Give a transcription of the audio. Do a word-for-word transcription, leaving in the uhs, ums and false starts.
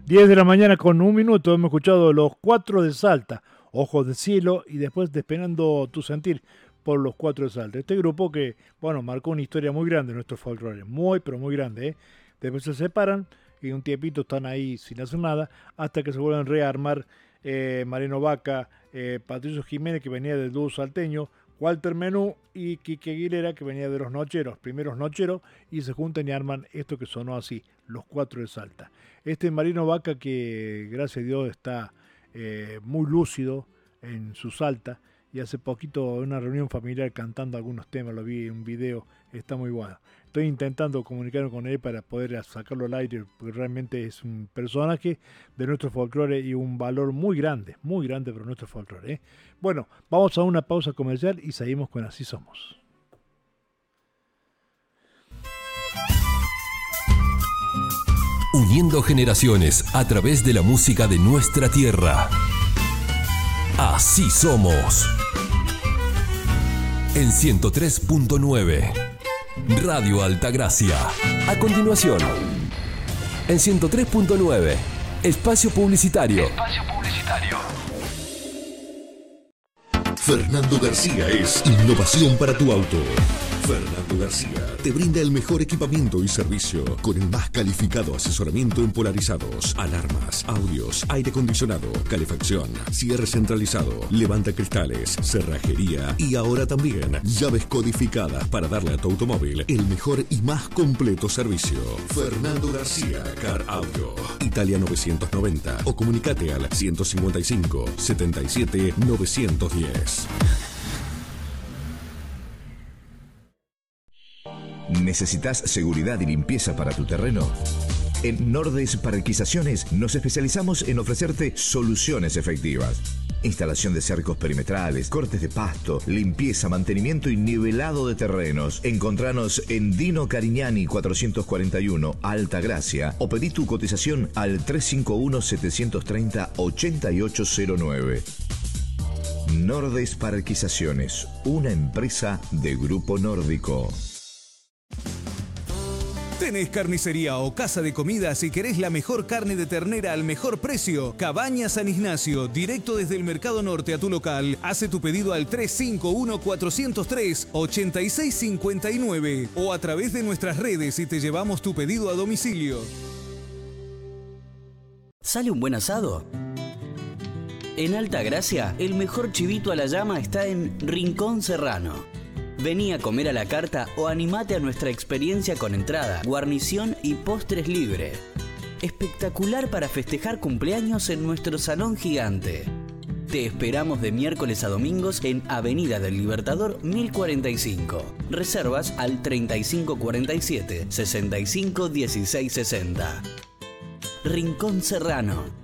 diez de la mañana con un minuto hemos escuchado Los Cuatro de Salta, Ojos de Cielo y después Despenando tu Sentir por Los Cuatro de Salta. Este grupo que, bueno, marcó una historia muy grande en nuestro folclore, muy pero muy grande, ¿eh? Después se separan y un tiempito están ahí sin hacer nada hasta que se vuelven a rearmar eh, Mariano Vaca, eh, Patricio Jiménez que venía del dúo salteño, Walter Menú y Quique Aguilera que venía de los Nocheros, primeros Nocheros, y se juntan y arman esto que sonó así, Los Cuatro de Salta. Este Mariano Vaca que gracias a Dios está eh, muy lúcido en su Salta y hace poquito en una reunión familiar cantando algunos temas, lo vi en un video, está muy bueno. Estoy intentando comunicarme con él para poder sacarlo al aire, porque realmente es un personaje de nuestro folclore y un valor muy grande, muy grande para nuestro folclore, ¿eh? Bueno, vamos a una pausa comercial y seguimos con Así Somos. Uniendo generaciones a través de la música de nuestra tierra. Así somos. En ciento tres punto nueve. Radio Altagracia. A continuación, en ciento tres punto nueve, Espacio Publicitario. Espacio Publicitario. Fernando García es innovación para tu auto. Fernando García te brinda el mejor equipamiento y servicio con el más calificado asesoramiento en polarizados, alarmas, audios, aire acondicionado, calefacción, cierre centralizado, levanta cristales, cerrajería y ahora también llaves codificadas para darle a tu automóvil el mejor y más completo servicio. Fernando García Car Audio, Italia novecientos noventa o comunicate al ciento cincuenta y cinco, setenta y siete, novecientos diez. ¿Necesitas seguridad y limpieza para tu terreno? En Nordes Parquizaciones nos especializamos en ofrecerte soluciones efectivas. Instalación de cercos perimetrales, cortes de pasto, limpieza, mantenimiento y nivelado de terrenos. Encontranos en Dino Carignani cuatrocientos cuarenta y uno, Altagracia, o pedí tu cotización al tres cinco uno, siete tres cero, ocho ocho cero nueve. Nordes Parquizaciones, una empresa de Grupo Nórdico. ¿Tenés carnicería o casa de comidas y querés la mejor carne de ternera al mejor precio? Cabaña San Ignacio, directo desde el Mercado Norte a tu local. Hace tu pedido al tres cinco uno, cuatro cero tres, ocho seis cinco nueve o a través de nuestras redes y te llevamos tu pedido a domicilio. ¿Sale un buen asado? En Altagracia, el mejor chivito a la llama está en Rincón Serrano. Vení a comer a la carta o animate a nuestra experiencia con entrada, guarnición y postres libre. Espectacular para festejar cumpleaños en nuestro salón gigante. Te esperamos de miércoles a domingos en Avenida del Libertador mil cuarenta y cinco. Reservas al treinta y cinco cuarenta y siete, sesenta y cinco dieciséis sesenta. Rincón Serrano.